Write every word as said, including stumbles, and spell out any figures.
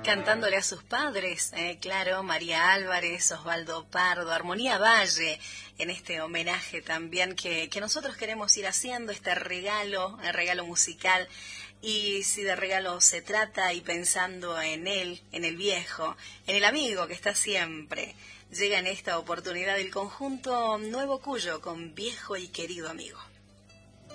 cantándole a sus padres, eh, claro, María Álvarez, Osvaldo Pardo, Armonía Valle, en este homenaje también que, que nosotros queremos ir haciendo, este regalo, el regalo musical. Y si de regalo se trata y pensando en él, en el viejo, en el amigo que está siempre, llega en esta oportunidad el conjunto Nuevo Cuyo con Viejo y Querido Amigo.